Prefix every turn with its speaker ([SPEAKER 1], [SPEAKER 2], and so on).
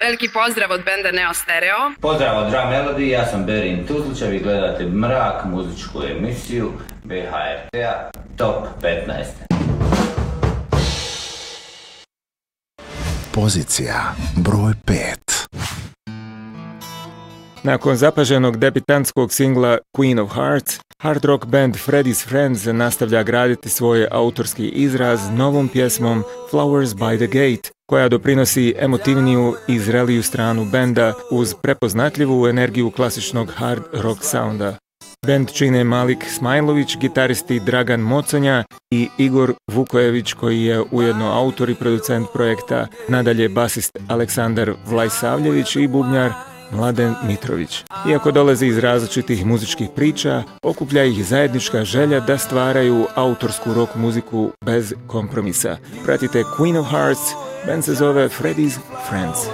[SPEAKER 1] Veliki pozdrav od benda Neo Stereo.
[SPEAKER 2] Pozdrav od Drum Melody, ja sam Berin Tuzlića, vi gledate Mrak, muzičku emisiju BHRT-a Top 15.
[SPEAKER 3] Pozicija broj 5.
[SPEAKER 4] Nakon zapaženog debitantskog singla Queen of Hearts, hard rock band Freddy's Friends nastavlja graditi svoj autorski izraz novom pjesmom Flowers by the Gate, koja doprinosi emotivniju i zreliju stranu benda uz prepoznatljivu energiju klasičnog hard rock sounda. Band čine Malik Smajlović, gitaristi Dragan Moconja i Igor Vukojević, koji je ujedno autor i producent projekta, nadalje basist Aleksandar Vlajsavljević i bubnjar Mladen Mitrović. Iako dolazi iz različitih muzičkih priča, okuplja ih zajednička želja da stvaraju autorsku rock muziku bez kompromisa. Pratite Queen of Hearts, band se zove Freddy's Friends.